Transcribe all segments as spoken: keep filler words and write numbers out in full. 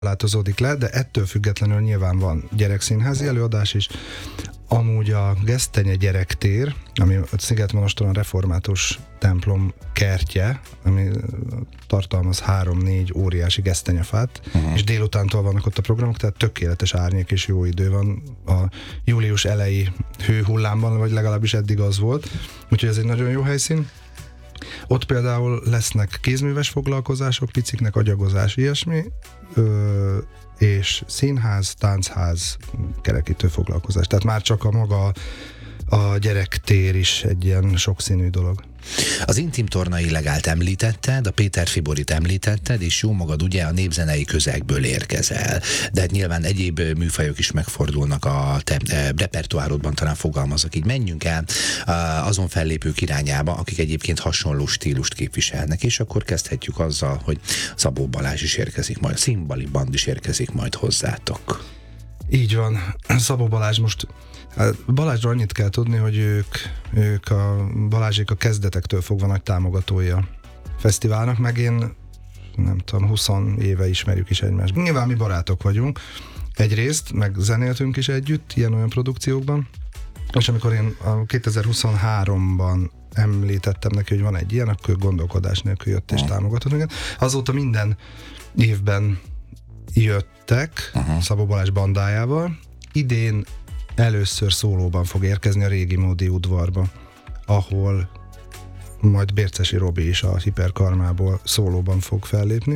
látozódik le, de ettől függetlenül nyilván van gyerekszínházi előadás is. Amúgy a Gesztenye Gyerektér, ami a Szigetmonostron református templom kertje, ami tartalmaz három-négy óriási gesztenyefát, uh-huh. és délutántól vannak ott a programok, tehát tökéletes árnyék és jó idő van a július elejé hőhullámban, vagy legalábbis eddig az volt, úgyhogy ez egy nagyon jó helyszín. Ott például lesznek kézműves foglalkozások, piciknek agyagozás, ilyesmi, ö, és színház, táncház, kerekítő foglalkozás. Tehát már csak a maga a gyerektér is egy ilyen sokszínű dolog. Az Intim Torna Illegált említetted, a Péter Fiborit említetted, és jó magad ugye a népzenei közegből érkezel. De hát nyilván egyéb műfajok is megfordulnak a te repertoárodban, talán fogalmazok így. Menjünk el azon fellépők irányába, akik egyébként hasonló stílust képviselnek, és akkor kezdhetjük azzal, hogy Szabó Balázs is érkezik majd, Szimbali Band is érkezik majd hozzátok. Így van. Szabó Balázs most Balázsról annyit kell tudni, hogy ők, ők a Balázsék a kezdetektől fogva nagy támogatója a fesztiválnak, meg én nem tudom, húsz éve ismerjük is egymást. Nyilván mi barátok vagyunk egyrészt, meg zenéltünk is együtt ilyen-olyan produkciókban, és amikor én a kétezer-huszonháromban említettem neki, hogy van egy ilyen, akkor gondolkodás nélkül jött és támogatott minket. Azóta minden évben jöttek uh-huh. Szabó Balázs bandájával. Idén először szólóban fog érkezni a Régi Módi udvarba, ahol majd Bércesi Robi is a Hiperkarmából szólóban fog fellépni.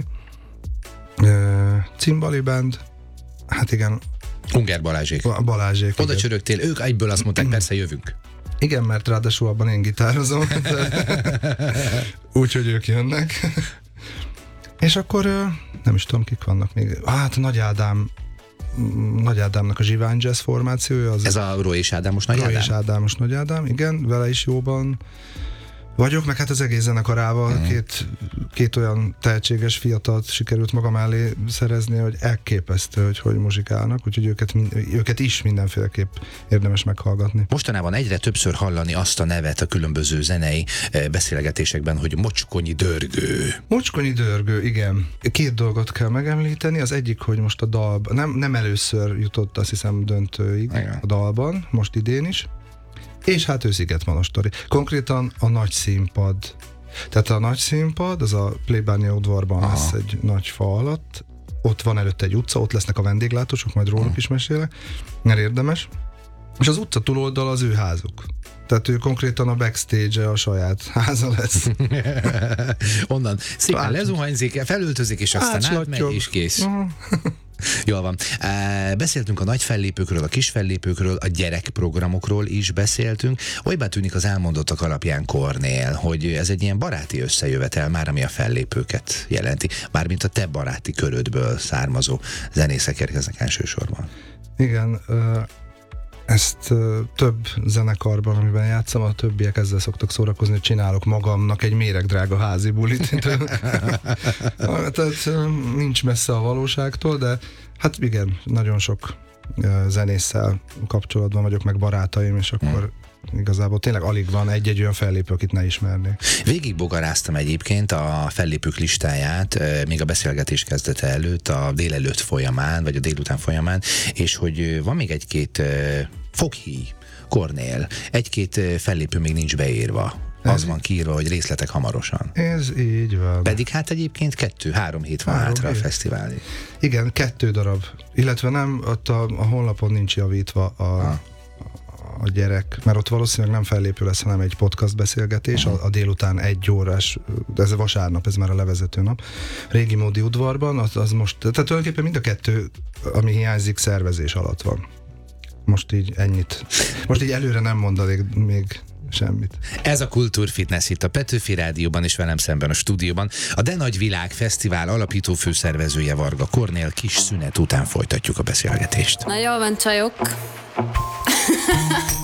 Cimbali Band, hát igen. Ungár Balázsék. A Balázsék. Oda csörögtél, ők egyből azt mondták, persze jövünk. Igen, mert ráadásul abban én gitározom, úgyhogy ők jönnek. És akkor nem is tudom, kik vannak még. Hát Nagy Ádám Nagy Ádámnak a Zsivány Jazz formációja. Az Ez a Roy és Ádámos Nagy Ádám? Roy és Ádámos Nagy Ádám, igen, vele is jóban vagyok, meg hát az egész zenekarával mm. két, két olyan tehetséges fiatalt sikerült maga mellé szerezni, hogy elképesztő, hogy hogy muzsikálnak, úgyhogy őket, őket is mindenféleképp érdemes meghallgatni. Mostanában egyre többször hallani azt a nevet a különböző zenei beszélgetésekben, hogy Mocskonyi Dörgő. Mocskonyi Dörgő, igen. Két dolgot kell megemlíteni, az egyik, hogy most a dalban, nem, nem először jutott, azt hiszem, döntőig igen. a dalban, most idén is. És hát ő Szigetmonostori. Konkrétan a nagy színpad. Tehát a nagy színpad, az a plébánia udvarban Aha. lesz egy nagy fa alatt. Ott van előtte egy utca, ott lesznek a vendéglátósok, majd róluk uh-huh. is mesélek. Mert érdemes. És az utca túloldal az ő házuk. Tehát ő konkrétan a backstage-e a saját háza lesz. Onnan szépen lezuhanyzik, felöltözik, és aztán átmegy, és kész. Uh-huh. Jól van. Beszéltünk a nagy fellépőkről, a kis fellépőkről, a gyerekprogramokról is beszéltünk. Olybá tűnik az elmondottak alapján Kornél, hogy ez egy ilyen baráti összejövetel már, ami a fellépőket jelenti. Mármint a te baráti körödből származó zenészek érkeznek elsősorban. Igen, ezt több zenekarban, amiben játszom, a többiek ezzel szoktak szórakozni, hogy csinálok magamnak egy méregdrága házi bulit. Tehát nincs messze a valóságtól, de hát igen, nagyon sok zenésszel kapcsolatban vagyok, meg barátaim, és akkor igazából tényleg alig van egy-egy olyan fellépő, akit ne ismernék. Végigbogaráztam egyébként a fellépők listáját, még a beszélgetés kezdete előtt, a délelőtt folyamán, vagy a délután folyamán, és hogy van még egy-két foghíj, Kornél, egy-két fellépő még nincs beírva. Az ez van kiírva, hogy részletek hamarosan. Ez így van. Pedig hát egyébként kettő-három hét van három hátra hét. A fesztiválig. Igen, kettő darab. Illetve nem, ott a, a honlapon nincs javítva a... Ha. a gyerek, mert ott valószínűleg nem fellépő lesz, hanem egy podcast beszélgetés, uh-huh. a, a délután egy órás, ez a vasárnap, ez már a levezető nap, Régi Módi udvarban, az, az most, tehát tulajdonképpen mind a kettő, ami hiányzik, szervezés alatt van. Most így ennyit. Most így előre nem mondanék még semmit. Ez a Kultúrfitness itt a Petőfi Rádióban és velem szemben a stúdióban. A De Nagy Világ Fesztivál alapító főszervezője Varga Kornél, kis szünet után folytatjuk a beszélgetést. Na jól van, csajok.